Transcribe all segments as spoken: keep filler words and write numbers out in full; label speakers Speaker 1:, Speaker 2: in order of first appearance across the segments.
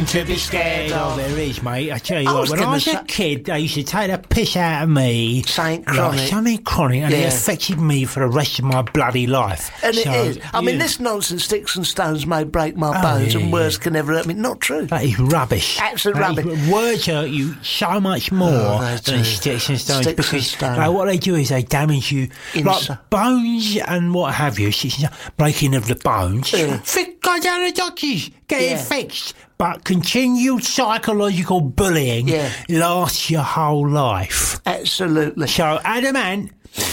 Speaker 1: nothing to be scared of. There is, mate. I tell you
Speaker 2: I
Speaker 1: what,
Speaker 2: was
Speaker 1: when I
Speaker 2: gonna
Speaker 1: was a
Speaker 2: say-
Speaker 1: kid, they used to take the piss out of me.
Speaker 2: Something
Speaker 1: Like,
Speaker 2: chronic.
Speaker 1: something chronic, and it
Speaker 2: Yeah.
Speaker 1: affected me for the rest of my bloody life.
Speaker 2: And it
Speaker 1: So,
Speaker 2: is. I mean,
Speaker 1: yeah.
Speaker 2: this nonsense, sticks and stones may break my
Speaker 1: Oh,
Speaker 2: bones
Speaker 1: yeah,
Speaker 2: and words
Speaker 1: yeah.
Speaker 2: can never hurt me. Not true.
Speaker 1: That is rubbish.
Speaker 2: Absolute
Speaker 1: That is-
Speaker 2: rubbish.
Speaker 1: Words hurt you so much more
Speaker 2: Oh, they
Speaker 1: than
Speaker 2: do.
Speaker 1: sticks and stones
Speaker 2: Sticks and
Speaker 1: because
Speaker 2: stones.
Speaker 1: like, what they do is they damage you,
Speaker 2: Inside.
Speaker 1: like bones and what have you. Sticks and stones, breaking of the bones.
Speaker 2: Yeah.
Speaker 1: Fi- Go down to the doctors, get
Speaker 2: Yeah.
Speaker 1: it fixed. But continued psychological bullying
Speaker 2: Yeah.
Speaker 1: lasts your whole life.
Speaker 2: Absolutely.
Speaker 1: So, Adam Ant,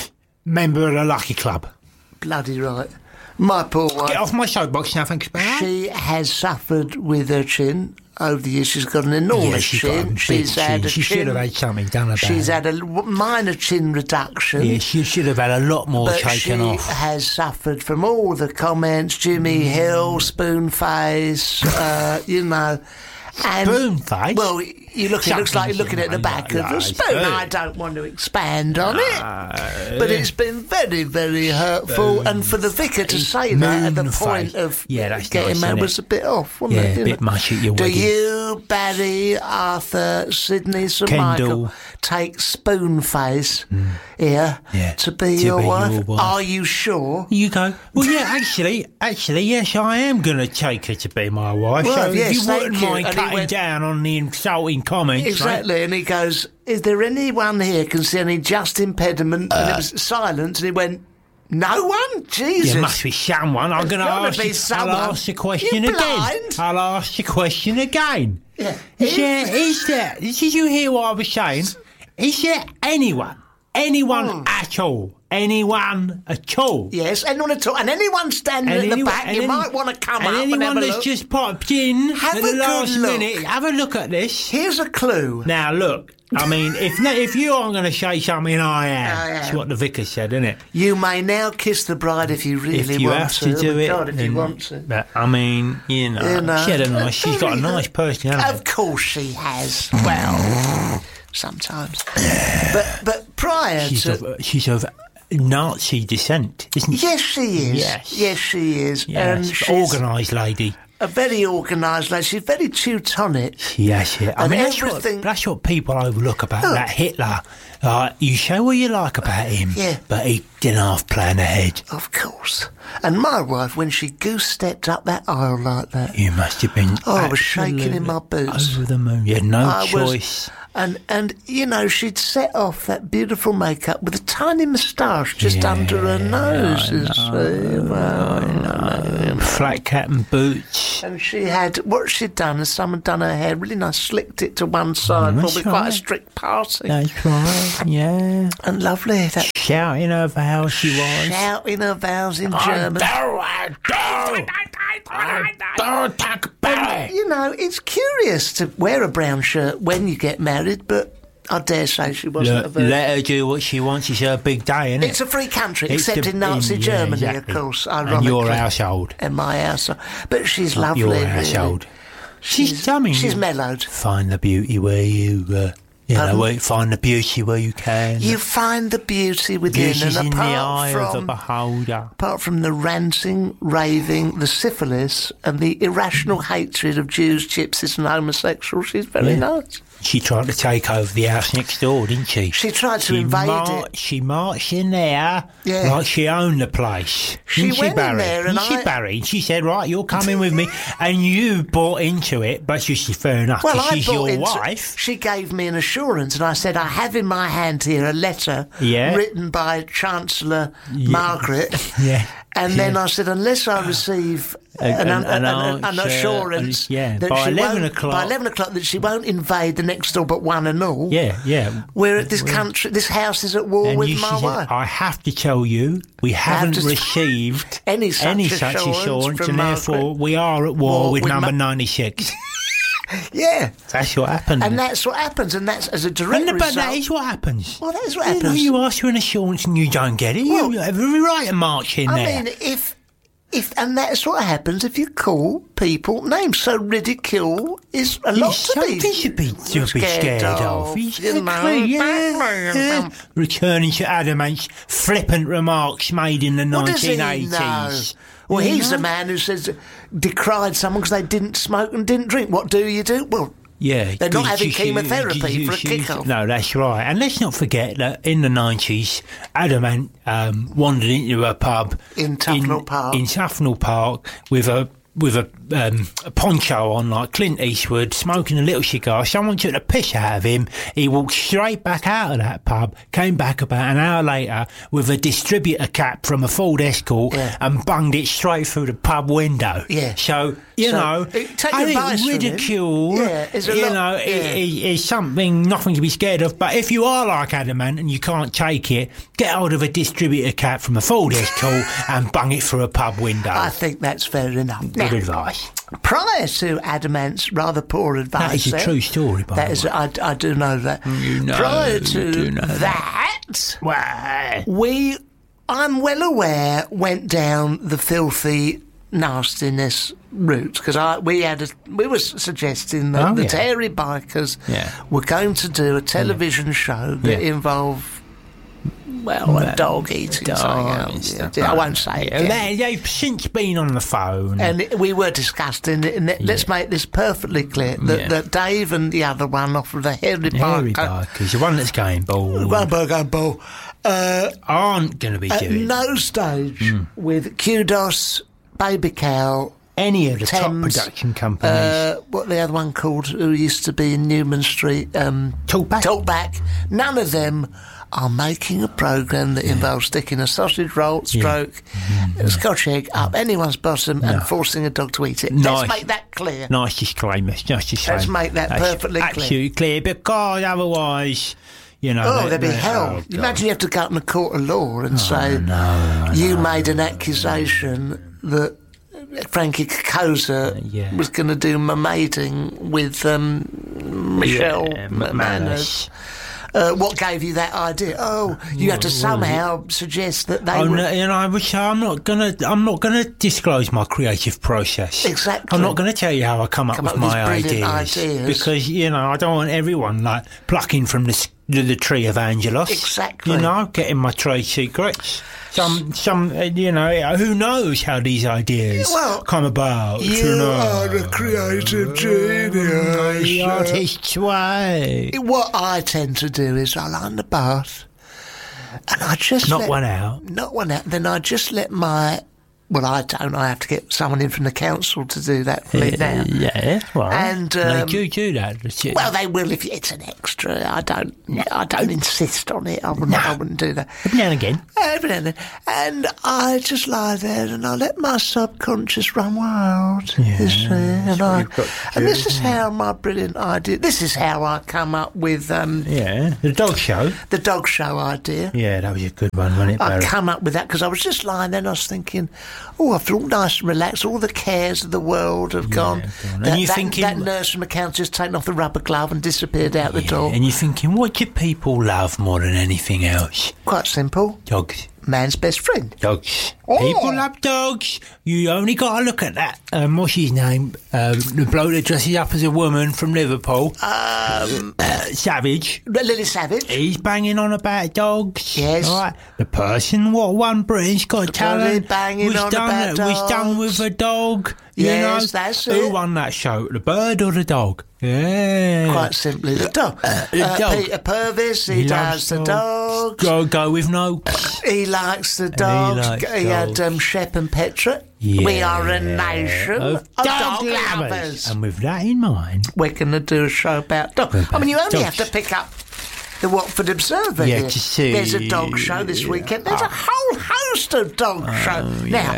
Speaker 1: member of the Lucky Club.
Speaker 2: Bloody right. My poor wife.
Speaker 1: Get off my soapbox now, thanks, man.
Speaker 2: She has suffered with her chin over the years. She's got an enormous
Speaker 1: Yeah, she's got a
Speaker 2: chin.
Speaker 1: big
Speaker 2: She's
Speaker 1: chin.
Speaker 2: had a
Speaker 1: She
Speaker 2: chin.
Speaker 1: should have had something done about
Speaker 2: She's
Speaker 1: it.
Speaker 2: had a l- minor chin reduction.
Speaker 1: Yeah, she should have had a lot more
Speaker 2: But
Speaker 1: taken
Speaker 2: she
Speaker 1: off.
Speaker 2: has suffered from all the comments, Jimmy Hill, spoon face, uh, you know. And,
Speaker 1: Spoon face?
Speaker 2: Well, you look. It looks like you're looking at the back of
Speaker 1: Like
Speaker 2: a spoon.
Speaker 1: spoon.
Speaker 2: I don't want to expand on it,
Speaker 1: Uh,
Speaker 2: but it's been very, very hurtful. And for the vicar to say that at the
Speaker 1: Moon
Speaker 2: point
Speaker 1: face.
Speaker 2: of
Speaker 1: Yeah, that's
Speaker 2: getting
Speaker 1: nice,
Speaker 2: mad
Speaker 1: isn't
Speaker 2: was
Speaker 1: it?
Speaker 2: a bit off, wasn't
Speaker 1: Yeah,
Speaker 2: it?
Speaker 1: a
Speaker 2: you
Speaker 1: bit
Speaker 2: know?
Speaker 1: much at your
Speaker 2: Do
Speaker 1: wedding.
Speaker 2: you, Barry, Arthur, Sydney, Sir
Speaker 1: Kendall.
Speaker 2: Michael, take Spoonface here
Speaker 1: Yeah,
Speaker 2: to be
Speaker 1: to
Speaker 2: your
Speaker 1: be your
Speaker 2: wife?
Speaker 1: wife.
Speaker 2: Are you sure?
Speaker 1: You go, well, yeah, actually, actually, yes, I am going to take her to be my wife.
Speaker 2: Well,
Speaker 1: so
Speaker 2: yes,
Speaker 1: if you
Speaker 2: thank
Speaker 1: wouldn't
Speaker 2: you.
Speaker 1: mind
Speaker 2: And he
Speaker 1: cutting
Speaker 2: went-
Speaker 1: down on the insulting comments,
Speaker 2: Exactly, and he goes, is there anyone here can see any just impediment? And it was silence, and he went, no one?
Speaker 1: right?
Speaker 2: Jesus.
Speaker 1: There must be someone. I'm
Speaker 2: There's
Speaker 1: going to
Speaker 2: gotta
Speaker 1: ask
Speaker 2: be
Speaker 1: you.
Speaker 2: someone.
Speaker 1: I'll ask the question
Speaker 2: You
Speaker 1: again.
Speaker 2: blind?
Speaker 1: I'll ask the question again.
Speaker 2: Yeah.
Speaker 1: Is there? Is there? Did you hear what I was saying? Is there anyone? Anyone
Speaker 2: Hmm.
Speaker 1: at all? Anyone at all?
Speaker 2: Yes, anyone at all. And anyone standing at the
Speaker 1: anyone-
Speaker 2: back,
Speaker 1: and
Speaker 2: you
Speaker 1: any-
Speaker 2: might want to come
Speaker 1: and
Speaker 2: up and
Speaker 1: anyone
Speaker 2: have a
Speaker 1: that's
Speaker 2: look.
Speaker 1: just popped in
Speaker 2: Have
Speaker 1: at
Speaker 2: a
Speaker 1: the
Speaker 2: good
Speaker 1: last
Speaker 2: look.
Speaker 1: minute, have a look at this.
Speaker 2: Here's a clue.
Speaker 1: Now look, I mean, if no, if you aren't going to say something, I am.
Speaker 2: I am.
Speaker 1: That's what the vicar said, isn't it?
Speaker 2: You may now kiss the bride if you really
Speaker 1: If you
Speaker 2: want
Speaker 1: have
Speaker 2: to.
Speaker 1: to do
Speaker 2: Oh my
Speaker 1: it,
Speaker 2: God, if you
Speaker 1: then-
Speaker 2: want to.
Speaker 1: But I mean, you know,
Speaker 2: You know,
Speaker 1: she had a nice. She's got a nice personality.
Speaker 2: Of course she has. Well, sometimes. But but prior
Speaker 1: She's
Speaker 2: to...
Speaker 1: of she's of Nazi descent, isn't she?
Speaker 2: Yes, she is.
Speaker 1: Yes.
Speaker 2: Yes, she is. And
Speaker 1: Yes,
Speaker 2: she's
Speaker 1: organised lady.
Speaker 2: a very organised lady. She's very Teutonic.
Speaker 1: Yes, yeah. I
Speaker 2: And
Speaker 1: mean, that's what,
Speaker 2: everything-
Speaker 1: that's what people overlook about
Speaker 2: Look.
Speaker 1: that Hitler. Uh, you say what you like about him,
Speaker 2: Yeah.
Speaker 1: but he didn't half plan ahead.
Speaker 2: Of course. And my wife, when she goose-stepped up that aisle like that,
Speaker 1: You must have been.
Speaker 2: Oh, I was shaking in
Speaker 1: absolutely
Speaker 2: my boots.
Speaker 1: Over the moon. You had no
Speaker 2: I
Speaker 1: choice.
Speaker 2: was... And, and, you know, she'd set off that beautiful makeup with a tiny moustache just
Speaker 1: Yeah,
Speaker 2: under her nose,
Speaker 1: I
Speaker 2: you
Speaker 1: know,
Speaker 2: see. Well,
Speaker 1: Flat cap and boots.
Speaker 2: and she had, what she'd done is someone done her hair really nice, slicked it to one side,
Speaker 1: that's
Speaker 2: probably quite a
Speaker 1: right.
Speaker 2: strict party.
Speaker 1: That's right, yeah.
Speaker 2: And lovely, that
Speaker 1: Shouting her vows she was.
Speaker 2: shouting her vows in German.
Speaker 1: I do, I do. I do take back.
Speaker 2: You know, it's curious to wear a brown shirt when you get married, but I dare say she wasn't a
Speaker 1: Look,
Speaker 2: virgin.
Speaker 1: let her do what she wants. It's her big day, isn't it?
Speaker 2: It's a free country,
Speaker 1: It's
Speaker 2: except
Speaker 1: the-
Speaker 2: in Nazi
Speaker 1: yeah,
Speaker 2: Germany,
Speaker 1: exactly.
Speaker 2: of course,
Speaker 1: And
Speaker 2: ironically.
Speaker 1: your household.
Speaker 2: And my household. But she's
Speaker 1: Not
Speaker 2: lovely.
Speaker 1: your
Speaker 2: really.
Speaker 1: household. She's, I mean,
Speaker 2: She's
Speaker 1: you
Speaker 2: mellowed.
Speaker 1: Find the beauty where you, uh, you know,
Speaker 2: Pardon?
Speaker 1: where, find the beauty where you can.
Speaker 2: You find the beauty within,
Speaker 1: Beauty's
Speaker 2: and
Speaker 1: in the
Speaker 2: apart
Speaker 1: eye of the
Speaker 2: from,
Speaker 1: beholder.
Speaker 2: apart from the ranting, raving, the syphilis, and the irrational hatred of Jews, gypsies, and homosexuals, she's very
Speaker 1: Yeah.
Speaker 2: nice.
Speaker 1: She tried to take over the house next door, didn't she?
Speaker 2: She tried to
Speaker 1: She
Speaker 2: invade
Speaker 1: mar-
Speaker 2: it.
Speaker 1: She marched in there
Speaker 2: Yeah.
Speaker 1: like she owned the place.
Speaker 2: She
Speaker 1: Didn't
Speaker 2: went in
Speaker 1: Barry?
Speaker 2: there and
Speaker 1: Didn't she,
Speaker 2: I-
Speaker 1: Barry? And she said, right, you're coming with me. And you bought into it, but she's fair enough,
Speaker 2: Well,
Speaker 1: 'cause
Speaker 2: I
Speaker 1: she's
Speaker 2: bought
Speaker 1: your
Speaker 2: into,
Speaker 1: wife.
Speaker 2: She gave me an assurance, and I said, I have in my hand here a letter
Speaker 1: Yeah.
Speaker 2: written by Chancellor Margaret.
Speaker 1: Yeah.
Speaker 2: And then I said, unless I receive
Speaker 1: A-
Speaker 2: an,
Speaker 1: an-
Speaker 2: an,
Speaker 1: an
Speaker 2: an, an
Speaker 1: answer,
Speaker 2: assurance
Speaker 1: and- yeah,
Speaker 2: that
Speaker 1: by
Speaker 2: she
Speaker 1: eleven
Speaker 2: won't,
Speaker 1: o'clock.
Speaker 2: by eleven o'clock that she won't invade the next door but one and all.
Speaker 1: Yeah, yeah.
Speaker 2: We're this country, this house is at war
Speaker 1: And
Speaker 2: with
Speaker 1: you, she
Speaker 2: my
Speaker 1: said,
Speaker 2: wife.
Speaker 1: I have to tell you, we haven't
Speaker 2: to-
Speaker 1: received
Speaker 2: Any such assurance
Speaker 1: assurance,
Speaker 2: from
Speaker 1: and therefore
Speaker 2: Margaret.
Speaker 1: we are at war,
Speaker 2: War
Speaker 1: with,
Speaker 2: with
Speaker 1: number
Speaker 2: Ma-
Speaker 1: ninety-six.
Speaker 2: Yeah,
Speaker 1: That's what happened.
Speaker 2: and that's what happens, and that's as a direct
Speaker 1: And- but
Speaker 2: result.
Speaker 1: that is what happens.
Speaker 2: Well, that is what
Speaker 1: You know,
Speaker 2: happens.
Speaker 1: you ask for an assurance and you don't get it.
Speaker 2: Well,
Speaker 1: you have every right to march in
Speaker 2: I
Speaker 1: there.
Speaker 2: mean, if if and that's what happens if you call people names. So ridicule is a lot
Speaker 1: It's
Speaker 2: to be
Speaker 1: something to be, to be scared of.
Speaker 2: you know.
Speaker 1: Exactly, yeah, yeah. Returning to Adam Ant's flippant remarks made in the
Speaker 2: What does he
Speaker 1: nineteen eighties.
Speaker 2: know? Well,
Speaker 1: You
Speaker 2: he's
Speaker 1: know?
Speaker 2: the man who says decried someone because they didn't smoke and didn't drink. What do you do? Well,
Speaker 1: Yeah,
Speaker 2: they're not
Speaker 1: you-
Speaker 2: having
Speaker 1: you-
Speaker 2: chemotherapy
Speaker 1: you-
Speaker 2: for a
Speaker 1: you-
Speaker 2: kick-off.
Speaker 1: No, that's right. And let's not forget that in the nineties, Adamant um, wandered into a pub
Speaker 2: In Tufnell
Speaker 1: in,
Speaker 2: Park.
Speaker 1: in Tufnell Park with a with a, um, a poncho on like Clint Eastwood, smoking a little cigar. Someone took the piss out of him. He walked straight back out of that pub, came back about an hour later with a distributor cap from a Ford Escort
Speaker 2: Yeah.
Speaker 1: and bunged it straight through the pub window.
Speaker 2: Yeah.
Speaker 1: So, you
Speaker 2: So,
Speaker 1: know,
Speaker 2: it- take
Speaker 1: I
Speaker 2: advice
Speaker 1: think
Speaker 2: from him.
Speaker 1: ridicule,
Speaker 2: Yeah, is a
Speaker 1: you
Speaker 2: lot-
Speaker 1: know, i-
Speaker 2: yeah.
Speaker 1: i- is something nothing to be scared of. But if you are like Adamant and you can't take it, get hold of a distributor cap from a Ford Escort and bung it through a pub window.
Speaker 2: I think that's fair enough.
Speaker 1: Good
Speaker 2: Now,
Speaker 1: advice.
Speaker 2: prior to Adamant's rather poor advice,
Speaker 1: That is a
Speaker 2: there-
Speaker 1: true story, by
Speaker 2: That
Speaker 1: the
Speaker 2: is,
Speaker 1: way.
Speaker 2: I, I do know that.
Speaker 1: You know-
Speaker 2: prior
Speaker 1: you
Speaker 2: to
Speaker 1: do know
Speaker 2: that,
Speaker 1: Well,
Speaker 2: we, I'm well aware, went down the filthy nastiness route because I we had a, we were suggesting that
Speaker 1: Oh,
Speaker 2: the
Speaker 1: yeah.
Speaker 2: Terry Bikers
Speaker 1: Yeah.
Speaker 2: were going to do a television show that
Speaker 1: Yeah.
Speaker 2: involved well a dog eating
Speaker 1: dog
Speaker 2: something
Speaker 1: and
Speaker 2: else.
Speaker 1: stuff
Speaker 2: Yeah, I
Speaker 1: like
Speaker 2: won't say it.
Speaker 1: Yeah, they, they've since been on the phone.
Speaker 2: And we were discussing it, and let- let's make this perfectly clear that,
Speaker 1: Yeah.
Speaker 2: that Dave and the other one off of the Harry
Speaker 1: Harry
Speaker 2: Barker,
Speaker 1: Bikers, the one that's going bald,
Speaker 2: Barker Ball, uh,
Speaker 1: aren't going to be
Speaker 2: at
Speaker 1: doing
Speaker 2: no stage
Speaker 1: Hmm.
Speaker 2: with Kudos, Baby Cow,
Speaker 1: any of the top
Speaker 2: Thames,
Speaker 1: production companies.
Speaker 2: uh, what the other one called, who used to be in Newman Street, um,
Speaker 1: Talkback.
Speaker 2: Talkback. None of them are making a programme that involves sticking a sausage roll, stroke, a Scotch egg up anyone's bottom and forcing a dog to eat it.
Speaker 1: Nice.
Speaker 2: Let's make that clear.
Speaker 1: Nice disclaimer, nice disclaimer.
Speaker 2: Let's make that
Speaker 1: That's
Speaker 2: perfectly clear.
Speaker 1: absolutely clear, because otherwise, you know.
Speaker 2: Oh,
Speaker 1: they-
Speaker 2: there'd be
Speaker 1: they-
Speaker 2: hell.
Speaker 1: oh, God.
Speaker 2: Imagine you have to go up in a court of law and say,
Speaker 1: no,
Speaker 2: you made an accusation that Frankie Koza
Speaker 1: Yeah.
Speaker 2: was going to do my mating with um, Michelle
Speaker 1: Yeah,
Speaker 2: McManus. Uh, what gave you that idea? Oh, you have to somehow suggest that they
Speaker 1: Oh,
Speaker 2: were...
Speaker 1: no, you know, I wish I'm not gonna. I'm not gonna disclose my creative process.
Speaker 2: Exactly.
Speaker 1: I'm not gonna tell you how I come up
Speaker 2: Come
Speaker 1: with
Speaker 2: up with
Speaker 1: my
Speaker 2: these brilliant
Speaker 1: ideas,
Speaker 2: ideas.
Speaker 1: because you know I don't want everyone like plucking from the s- the, the tree of Angelos.
Speaker 2: Exactly.
Speaker 1: You know, getting my trade secrets. Some, some, uh, you know, who knows how these ideas
Speaker 2: Well,
Speaker 1: come about?
Speaker 2: You
Speaker 1: know.
Speaker 2: are a creative genius.
Speaker 1: The artist's way.
Speaker 2: What I tend to do is I lie in the bath and I just
Speaker 1: Knock
Speaker 2: let,
Speaker 1: one out.
Speaker 2: Not one out. Then I just let my... Well, I don't. I have to get someone in from the council to do that for me now.
Speaker 1: Yeah, right.
Speaker 2: And,
Speaker 1: they
Speaker 2: um,
Speaker 1: do do that. That's it.
Speaker 2: Well, they will if it's an extra. I don't. I don't insist on it. I wouldn't. I wouldn't do that.
Speaker 1: Every now and again.
Speaker 2: Every now and then. And I just lie there and I let my subconscious run wild. you see, and I,
Speaker 1: you've got to
Speaker 2: and
Speaker 1: do,
Speaker 2: this is how my brilliant idea. This is how I come up with um,
Speaker 1: Yeah, the dog show.
Speaker 2: the dog show idea.
Speaker 1: Yeah, that was a good one, wasn't it,
Speaker 2: I
Speaker 1: Barry?
Speaker 2: come up with that because I was just lying there and I was thinking, oh, I feel all nice and relaxed. All the cares of the world have gone.
Speaker 1: gone. And
Speaker 2: That,
Speaker 1: you're
Speaker 2: that,
Speaker 1: thinking-
Speaker 2: that nurse from account's just taken off the rubber glove and disappeared out the door.
Speaker 1: And you're thinking, what do people love more than anything else?
Speaker 2: Quite simple.
Speaker 1: Dogs.
Speaker 2: Man's best friend.
Speaker 1: Dogs.
Speaker 2: Oh.
Speaker 1: People love dogs. You only got to look at that. Um, what's his name? Um, the bloke that dresses up as a woman from Liverpool.
Speaker 2: Um,
Speaker 1: Uh, Savage.
Speaker 2: Lily Savage.
Speaker 1: He's banging on about dogs.
Speaker 2: Yes.
Speaker 1: Right. The person what won Britain's Got Talent
Speaker 2: banging
Speaker 1: was
Speaker 2: on
Speaker 1: done
Speaker 2: about
Speaker 1: was done
Speaker 2: dogs.
Speaker 1: with a dog. You
Speaker 2: Yes,
Speaker 1: know?
Speaker 2: that's
Speaker 1: Who
Speaker 2: it.
Speaker 1: won that show? The bird or the dog? Yeah.
Speaker 2: Quite simply, the dog.
Speaker 1: Uh, the
Speaker 2: Uh,
Speaker 1: dog.
Speaker 2: Peter Purvis, he,
Speaker 1: loves
Speaker 2: does the dogs.
Speaker 1: Go go with Noakes.
Speaker 2: He likes the dogs.
Speaker 1: likes
Speaker 2: he had
Speaker 1: dogs.
Speaker 2: um, Shep and Petra. We are a nation of, dog, lovers.
Speaker 1: And with that in mind,
Speaker 2: We're going to do a show about dogs. I mean, you only
Speaker 1: dogs.
Speaker 2: have to pick up the Watford Observer
Speaker 1: Yeah,
Speaker 2: here.
Speaker 1: to see-
Speaker 2: There's a dog show this weekend. There's a whole host of dog shows. Now,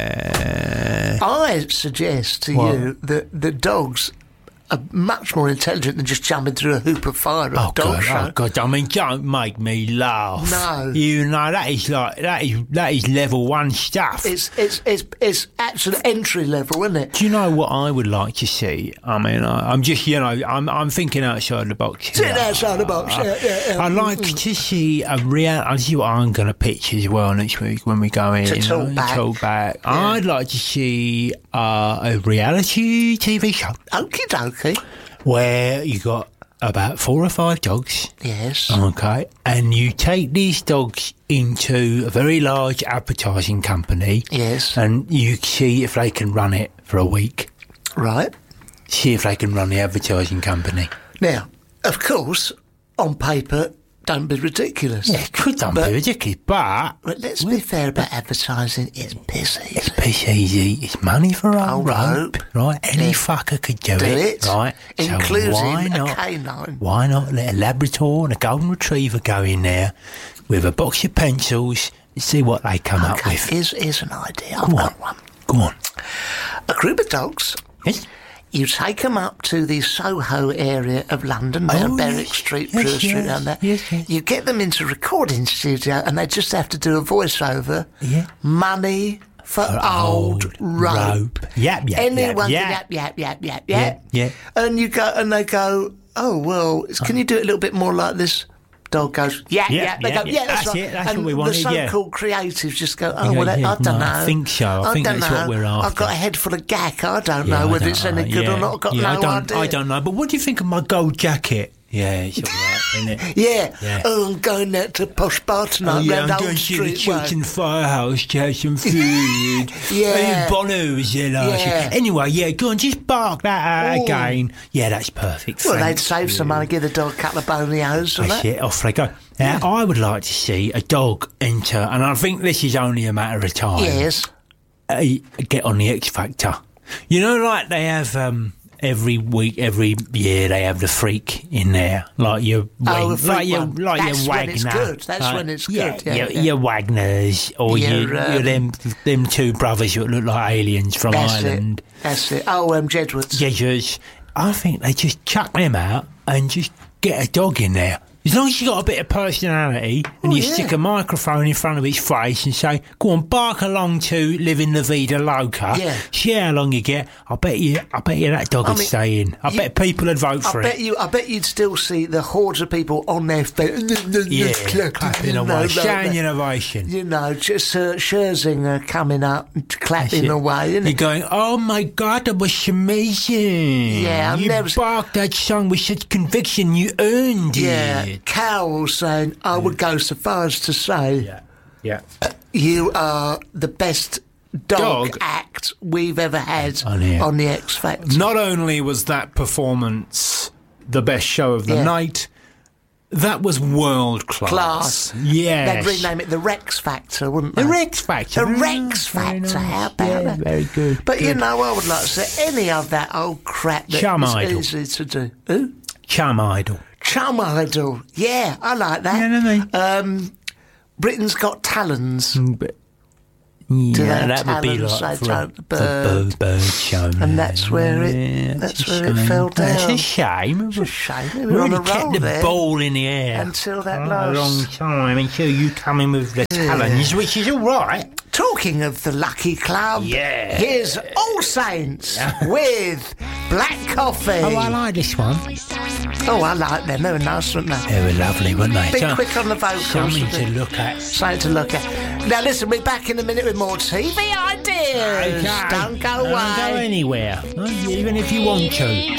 Speaker 2: I suggest to
Speaker 1: What?
Speaker 2: you that the dogs are much more intelligent than just jumping through a hoop of fire at
Speaker 1: oh
Speaker 2: a dog
Speaker 1: god,
Speaker 2: show.
Speaker 1: oh god, I mean, don't make me laugh.
Speaker 2: No.
Speaker 1: You know that is like that is that is level one stuff.
Speaker 2: It's it's it's it's absolute entry level, isn't it?
Speaker 1: Do you know what I would like to see? I mean, I, I'm just, you know, I'm I'm thinking outside the box.
Speaker 2: Sit
Speaker 1: here.
Speaker 2: outside the box. Yeah, yeah, yeah.
Speaker 1: I'd like to see a real. I see what I'm going to pitch as well next week when we go in.
Speaker 2: To
Speaker 1: you
Speaker 2: talk
Speaker 1: know,
Speaker 2: back.
Speaker 1: talk back. I'd like to see uh, a reality T V show
Speaker 2: Okie dokie.
Speaker 1: where you got about four or five dogs.
Speaker 2: Yes.
Speaker 1: Okay. And you take these dogs into a very large advertising company.
Speaker 2: Yes.
Speaker 1: And you see if they can run it for a week.
Speaker 2: Right.
Speaker 1: See if they can run the advertising company.
Speaker 2: Now, of course, on paper, don't be ridiculous.
Speaker 1: Yeah, it could don't
Speaker 2: But-
Speaker 1: be ridiculous, but
Speaker 2: But let's be fair about advertising. It's piss easy.
Speaker 1: it's piss easy. It's money for a
Speaker 2: Old
Speaker 1: rope,
Speaker 2: rope.
Speaker 1: right? Any
Speaker 2: Yeah.
Speaker 1: fucker could do,
Speaker 2: Do
Speaker 1: it,
Speaker 2: it,
Speaker 1: right?
Speaker 2: including
Speaker 1: so why
Speaker 2: a
Speaker 1: not,
Speaker 2: canine.
Speaker 1: Why not let a Labrador and a Golden Retriever go in there with a box of pencils and see what they come up
Speaker 2: Okay,
Speaker 1: with?
Speaker 2: here's, here's an idea. I've
Speaker 1: Go on.
Speaker 2: got one.
Speaker 1: Go on.
Speaker 2: A group of dogs.
Speaker 1: Yes?
Speaker 2: You take them up to the Soho area of London, down
Speaker 1: Oh,
Speaker 2: Berwick
Speaker 1: yes.
Speaker 2: Street,
Speaker 1: Yes,
Speaker 2: Brewer Street,
Speaker 1: yes,
Speaker 2: down there.
Speaker 1: yes, yes.
Speaker 2: You get them into a recording studio, and they just have to do a voiceover.
Speaker 1: Yeah.
Speaker 2: Money for,
Speaker 1: For
Speaker 2: old,
Speaker 1: old
Speaker 2: rope.
Speaker 1: rope. Yap, yap,
Speaker 2: Anyone
Speaker 1: yap,
Speaker 2: can
Speaker 1: yap.
Speaker 2: yap, yap, yap, yap,
Speaker 1: Yeah,
Speaker 2: yap.
Speaker 1: yeah.
Speaker 2: And you go, and they go, oh well, can you do it a little bit more like this? Dog goes, yeah,
Speaker 1: Yeah,
Speaker 2: yeah. They
Speaker 1: yeah,
Speaker 2: go,
Speaker 1: yeah,
Speaker 2: yeah, that's,
Speaker 1: that's
Speaker 2: right.
Speaker 1: it, that's
Speaker 2: and
Speaker 1: what we
Speaker 2: the
Speaker 1: wanted, yeah.
Speaker 2: so-called creatives just go, oh
Speaker 1: You go,
Speaker 2: well, I,
Speaker 1: yeah,
Speaker 2: I don't
Speaker 1: no,
Speaker 2: know.
Speaker 1: I think so. I think
Speaker 2: don't
Speaker 1: that's
Speaker 2: know.
Speaker 1: what we're
Speaker 2: I've
Speaker 1: after.
Speaker 2: got a head full of gack. I don't
Speaker 1: Yeah,
Speaker 2: know
Speaker 1: I
Speaker 2: whether
Speaker 1: don't
Speaker 2: it's any
Speaker 1: know,
Speaker 2: good
Speaker 1: yeah.
Speaker 2: or not. I've got
Speaker 1: yeah,
Speaker 2: no
Speaker 1: I don't,
Speaker 2: idea.
Speaker 1: I don't know. But what do you think of my gold jacket? Yeah, it's all right, isn't it?
Speaker 2: Yeah.
Speaker 1: Yeah.
Speaker 2: Oh, I'm going out to Posh Bar tonight,
Speaker 1: Oh, yeah,
Speaker 2: round
Speaker 1: I'm
Speaker 2: Old
Speaker 1: going to the
Speaker 2: Street way.
Speaker 1: Chiltern Firehouse to have some food.
Speaker 2: Yeah.
Speaker 1: And Bono was there last
Speaker 2: Yeah.
Speaker 1: year. Anyway, yeah, go on, just bark that out
Speaker 2: Ooh.
Speaker 1: again. Yeah, that's perfect.
Speaker 2: Well,
Speaker 1: Thank
Speaker 2: they'd save
Speaker 1: you.
Speaker 2: some money, give the dog a couple of bonios and
Speaker 1: That's
Speaker 2: that.
Speaker 1: it, off they go. Now, I would like to see a dog enter, and I think this is only a matter of time,
Speaker 2: Yes.
Speaker 1: uh, get on the X Factor. You know, like they have um, every week, every year, they have the freak in there, like your
Speaker 2: Oh,
Speaker 1: Wag-
Speaker 2: the freak
Speaker 1: like your
Speaker 2: one.
Speaker 1: like
Speaker 2: That's
Speaker 1: your
Speaker 2: when
Speaker 1: Wagner.
Speaker 2: it's good. That's
Speaker 1: like-
Speaker 2: when it's
Speaker 1: yeah,
Speaker 2: good, yeah,
Speaker 1: your,
Speaker 2: yeah.
Speaker 1: your Wagners or
Speaker 2: Your,
Speaker 1: your, your
Speaker 2: um,
Speaker 1: them them two brothers who look like aliens from
Speaker 2: That's
Speaker 1: Ireland.
Speaker 2: it. That's it. Oh, um, Jedwards.
Speaker 1: Jesuits. I think they just chuck them out and just get a dog in there. As long as you got a bit of personality and
Speaker 2: Oh,
Speaker 1: you
Speaker 2: yeah.
Speaker 1: stick a microphone in front of his face and say, "Go on, bark along to Living La Vida Loca."
Speaker 2: Yeah.
Speaker 1: See how long you get. I bet you. I bet you that dog
Speaker 2: I
Speaker 1: would
Speaker 2: mean,
Speaker 1: stay in. I
Speaker 2: you-
Speaker 1: bet people would vote
Speaker 2: I
Speaker 1: for
Speaker 2: bet
Speaker 1: it.
Speaker 2: you. I bet you'd still see the hordes of people on their feet.
Speaker 1: Yeah,
Speaker 2: clapping,
Speaker 1: clapping
Speaker 2: you know,
Speaker 1: away,
Speaker 2: like
Speaker 1: shouting
Speaker 2: that.
Speaker 1: innovation.
Speaker 2: You know, just uh, Scherzinger coming up, and clapping
Speaker 1: Shit.
Speaker 2: away. Isn't
Speaker 1: You're
Speaker 2: it?
Speaker 1: going, "Oh my God, that was amazing!
Speaker 2: Yeah, I've
Speaker 1: you
Speaker 2: never-
Speaker 1: barked that song with such conviction. You earned
Speaker 2: Yeah,
Speaker 1: it."
Speaker 2: Carol saying, I would go so far as to say,
Speaker 1: Yeah, yeah.
Speaker 2: you are the best dog,
Speaker 1: Dog.
Speaker 2: act we've ever had
Speaker 1: On here.
Speaker 2: on the X Factor.
Speaker 3: Not only was that performance the best show of the
Speaker 2: Yeah.
Speaker 3: night, that was world class.
Speaker 2: Class.
Speaker 1: Yes.
Speaker 2: They'd rename it the Rex Factor, wouldn't they?
Speaker 1: The Rex Factor.
Speaker 2: The
Speaker 1: Mm,
Speaker 2: Rex
Speaker 1: very
Speaker 2: Factor,
Speaker 1: nice.
Speaker 2: how about
Speaker 1: yeah,
Speaker 2: that?
Speaker 1: Very good.
Speaker 2: But you
Speaker 1: good.
Speaker 2: know, I would like to say any of that old crap that
Speaker 1: Chum
Speaker 2: was
Speaker 1: Idol.
Speaker 2: easy to do. Who?
Speaker 1: Chum Idol.
Speaker 2: Chum Idol. Yeah, I like that.
Speaker 1: You know what I mean?
Speaker 2: Um, Britain's Got Talons.
Speaker 1: But, yeah,
Speaker 2: they have
Speaker 1: that would be
Speaker 2: talents?
Speaker 1: like
Speaker 2: They
Speaker 1: for a,
Speaker 2: don't-
Speaker 1: for
Speaker 2: bird.
Speaker 1: a bird show.
Speaker 2: And that's where it-
Speaker 1: Yeah,
Speaker 2: that's
Speaker 1: it's a
Speaker 2: where it
Speaker 1: shame.
Speaker 2: fell
Speaker 1: That's
Speaker 2: down.
Speaker 1: a shame.
Speaker 2: It's a shame. We were
Speaker 1: Really
Speaker 2: on a
Speaker 1: kept
Speaker 2: roll
Speaker 1: the
Speaker 2: there.
Speaker 1: ball in the air
Speaker 2: Until that
Speaker 1: for a
Speaker 2: last-
Speaker 1: long time until you come in with the talons, which is all right.
Speaker 2: Talking of the Lucky Club,
Speaker 1: Yeah.
Speaker 2: here's All Saints with Black Coffee.
Speaker 1: Oh, I like this one.
Speaker 2: Oh, I like them. They were nice, weren't they?
Speaker 1: They were lovely, weren't they?
Speaker 2: Be
Speaker 1: So-
Speaker 2: quick on the vocals.
Speaker 1: Something
Speaker 2: a
Speaker 1: to
Speaker 2: bit-
Speaker 1: look at.
Speaker 2: Something to look at. Now listen, we're back in a minute with more T V ideas.
Speaker 1: Okay.
Speaker 2: Don't go away.
Speaker 1: Don't go anywhere, even if you want to.